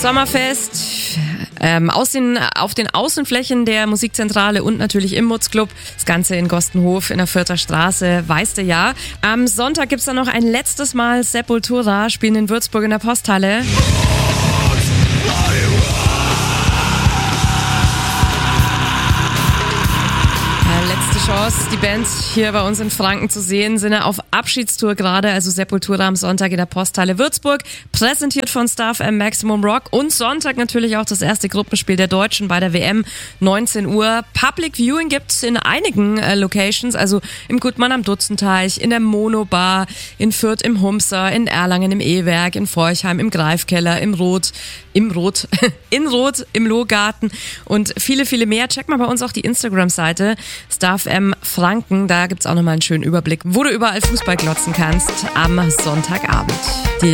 Sommerfest. Auf den Außenflächen der Musikzentrale und natürlich im Mutzclub. Das Ganze in Gostenhof in der Fürther Straße, weißt du ja. Am Sonntag gibt's dann noch ein letztes Mal Sepultura, spielen in Würzburg in der Posthalle. Letzte Chance, die Band hier bei uns in Franken zu sehen, sind auf Abschiedstour gerade, also Sepultura am Sonntag in der Posthalle Würzburg, präsentiert von Star FM Maximum Rock und Sonntag natürlich auch das erste Gruppenspiel der Deutschen bei der WM, 19 Uhr. Public Viewing gibt's in einigen Locations, also im Gutmann am Dutzenteich, in der Monobar, in Fürth im Humser, in Erlangen im E-Werk, in Forchheim im Greifkeller, in Roth, im Lohgarten und viele, viele mehr. Check mal bei uns auch die Instagram-Seite Star FM Franken, da gibt's auch nochmal einen schönen Überblick, wo du überall Fußball glotzen kannst am Sonntagabend.